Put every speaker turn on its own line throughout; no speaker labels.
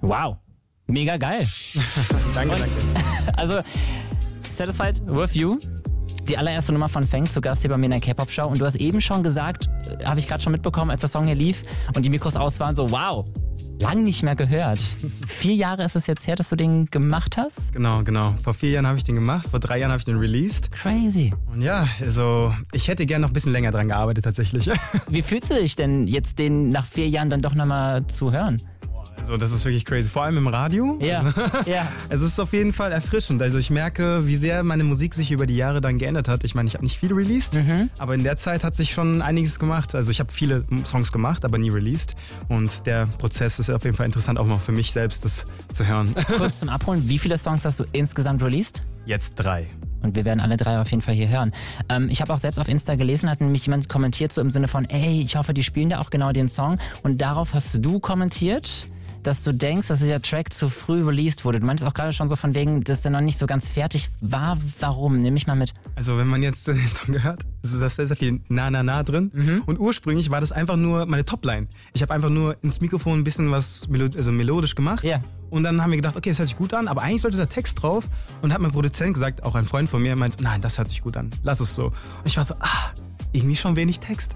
Wow, mega geil.
Danke.
Also, Satisfied with You, die allererste Nummer von Feng, zu Gast hier bei mir in der K-Pop-Show. Und du hast eben schon gesagt, habe ich gerade schon mitbekommen, als der Song hier lief und die Mikros aus waren, so wow, lang nicht mehr gehört. 4 Jahre ist es jetzt her, dass du den gemacht hast?
Genau. Vor 4 Jahren habe ich den gemacht, vor 3 Jahren habe ich den released.
Crazy.
Und ja, also ich hätte gerne noch ein bisschen länger dran gearbeitet tatsächlich.
Wie fühlst du dich denn jetzt, den nach 4 Jahren dann doch nochmal zu hören?
Also das ist wirklich crazy, vor allem im Radio.
Ja, ja.
Es ist auf jeden Fall erfrischend. Also ich merke, wie sehr meine Musik sich über die Jahre dann geändert hat. Ich meine, ich habe nicht viel released, aber in der Zeit hat sich schon einiges gemacht. Also ich habe viele Songs gemacht, aber nie released. Und der Prozess ist auf jeden Fall interessant, auch mal für mich selbst das zu hören.
Kurz zum Abholen, wie viele Songs hast du insgesamt released?
Jetzt 3.
Und wir werden alle 3 auf jeden Fall hier hören. Ich habe auch selbst auf Insta gelesen, hat nämlich jemand kommentiert, so im Sinne von, ey, ich hoffe, die spielen da auch genau den Song. Und darauf hast du kommentiert, dass du denkst, dass dieser Track zu früh released wurde. Du meinst auch gerade schon so von wegen, dass der noch nicht so ganz fertig war. Warum? Nimm mich mal mit.
Also wenn man jetzt den Song hört, ist da sehr viel Na drin. Und ursprünglich war das einfach nur meine Topline. Ich habe einfach nur ins Mikrofon ein bisschen was melodisch gemacht.
Ja.
Und dann haben wir gedacht, okay, das hört sich gut an, aber eigentlich sollte der Text drauf. Und hat mein Produzent gesagt, auch ein Freund von mir, meint, nein, das hört sich gut an, lass es so. Und ich war so, irgendwie schon wenig Text.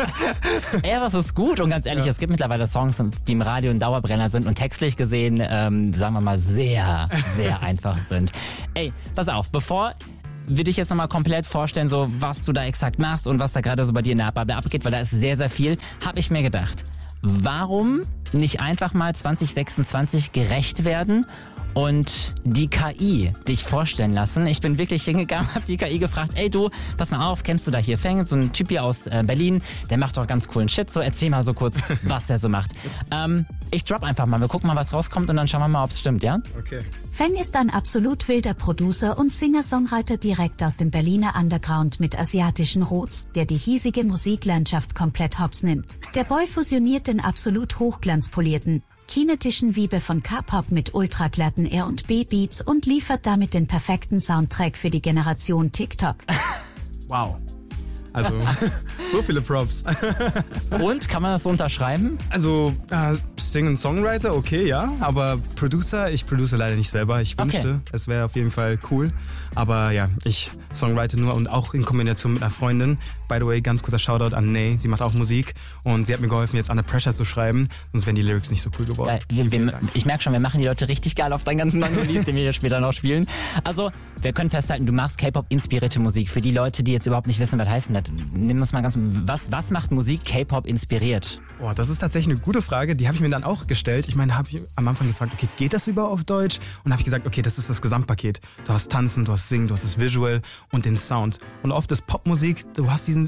Ja, was ist gut und ganz ehrlich, es gibt mittlerweile Songs, die im Radio ein Dauerbrenner sind und textlich gesehen, sagen wir mal, sehr, sehr einfach sind. Ey, pass auf, bevor wir dich jetzt nochmal komplett vorstellen, so was du da exakt machst und was da gerade so bei dir in der Bubble abgeht, weil da ist sehr, sehr viel, habe ich mir gedacht, warum nicht einfach mal 2026 gerecht werden und die KI dich vorstellen lassen. Ich bin wirklich hingegangen, habe die KI gefragt, ey du, pass mal auf, kennst du da hier Feng, so ein Typ hier aus Berlin, der macht doch ganz coolen Shit, so erzähl mal so kurz, was der so macht. Ich drop einfach mal, wir gucken mal, was rauskommt und dann schauen wir mal, ob es stimmt, ja?
Okay.
Feng ist ein absolut wilder Producer und Singer-Songwriter direkt aus dem Berliner Underground mit asiatischen Roots, der die hiesige Musiklandschaft komplett hops nimmt. Der Boy fusioniert den absolut hochglanzpolierten, kinetischen Wiebe von K-Pop mit ultraglatten R&B-Beats und liefert damit den perfekten Soundtrack für die Generation TikTok.
Wow. Also, so viele Props.
Und, kann man das so unterschreiben?
Also, Sing-and-Songwriter, okay, ja. Aber Producer, ich produce leider nicht selber. Ich wünschte, es wäre auf jeden Fall cool. Aber ja, ich songwrite nur und auch in Kombination mit einer Freundin. By the way, ganz kurzer Shoutout an Ney. Sie macht auch Musik und sie hat mir geholfen, jetzt Under Pressure zu schreiben. Sonst wären die Lyrics nicht so cool geworden.
Ich merke schon, wir machen die Leute richtig geil auf deinen ganzen neuen Release, den wir hier später noch spielen. Also, wir können festhalten, du machst K-Pop-inspirierte Musik. Für die Leute, die jetzt überhaupt nicht wissen, was heißt denn das? Nimm uns mal ganz... Was macht Musik K-Pop inspiriert?
Oh, das ist tatsächlich eine gute Frage. Die habe ich mir dann auch gestellt. Ich meine, habe ich am Anfang gefragt, okay, geht das überhaupt auf Deutsch? Und habe ich gesagt, okay, das ist das Gesamtpaket. Du hast Tanzen, du hast Singen, du hast das Visual und den Sound. Und oft ist Popmusik, du hast diesen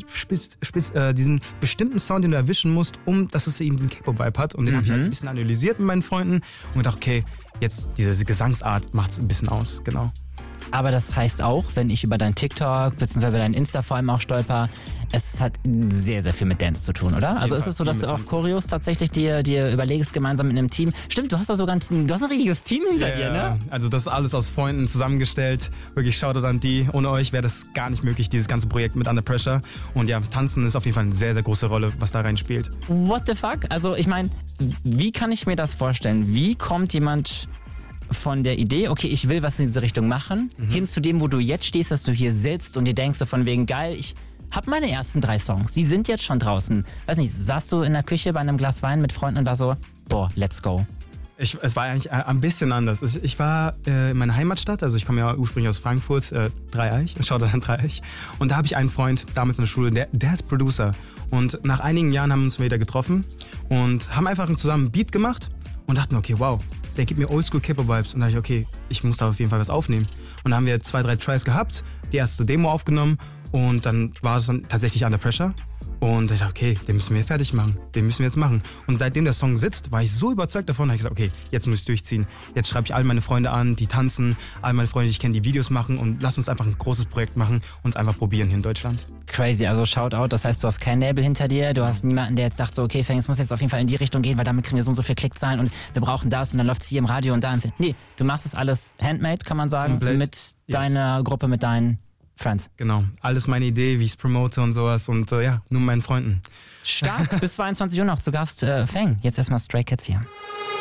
bestimmten Sound, den du erwischen musst, dass es eben diesen K-Pop-Vibe hat. Und den habe ich halt ein bisschen analysiert mit meinen Freunden und gedacht, okay, jetzt diese Gesangsart macht es ein bisschen aus, genau.
Aber das heißt auch, wenn ich über dein TikTok bzw. über dein Insta vor allem auch stolper, es hat sehr, sehr viel mit Dance zu tun, oder? Also ist es so, dass du auch Choreos tatsächlich dir überlegst, gemeinsam mit einem Team? Stimmt, du hast doch sogar ein richtiges Team hinter dir, ne?
Also das ist alles aus Freunden zusammengestellt. Wirklich Shoutout an die. Ohne euch wäre das gar nicht möglich, dieses ganze Projekt mit Under Pressure. Und ja, Tanzen ist auf jeden Fall eine sehr, sehr große Rolle, was da rein spielt.
What the fuck? Also ich meine, wie kann ich mir das vorstellen? Wie kommt jemand von der Idee, okay, ich will was in diese Richtung machen, hin zu dem, wo du jetzt stehst, dass du hier sitzt und dir denkst so von wegen, geil, ich habe meine ersten 3 Songs, die sind jetzt schon draußen. Weiß nicht, saßt du in der Küche bei einem Glas Wein mit Freunden und war so, boah, let's go.
Es war eigentlich ein bisschen anders. Ich war in meiner Heimatstadt, also ich komme ja ursprünglich aus Frankfurt, Dreieich, schaut an Dreieich. Und da habe ich einen Freund damals in der Schule, der ist Producer. Und nach einigen Jahren haben wir uns wieder getroffen und haben einfach zusammen einen Beat gemacht und dachten, okay, wow, der gibt mir Oldschool K-Pop-Vibes. Und da dachte ich, okay, ich muss da auf jeden Fall was aufnehmen. Und dann haben wir 2, 3 Tries gehabt, die erste Demo aufgenommen und dann war es dann tatsächlich Under Pressure. Und ich dachte, okay, den müssen wir fertig machen. Den müssen wir jetzt machen. Und seitdem der Song sitzt, war ich so überzeugt davon, da habe ich gesagt, okay, jetzt muss ich durchziehen. Jetzt schreibe ich all meine Freunde an, die tanzen, all meine Freunde, die ich kenne, die Videos machen und lass uns einfach ein großes Projekt machen und uns einfach probieren hier in Deutschland.
Crazy, also Shoutout, das heißt, du hast kein Label hinter dir, du hast niemanden, der jetzt sagt so, okay, Feng, es muss jetzt auf jeden Fall in die Richtung gehen, weil damit kriegen wir so und so viel Klickzahlen und wir brauchen das und dann läuft es hier im Radio und da. Nee, du machst es alles handmade, kann man sagen, komplett, mit deiner Gruppe, mit deinen Friends.
Genau, alles meine Idee, wie ich es promote und sowas und ja, nur mit meinen Freunden.
Stark, bis 22 Uhr noch zu Gast Feng. Jetzt erstmal Stray Kids hier.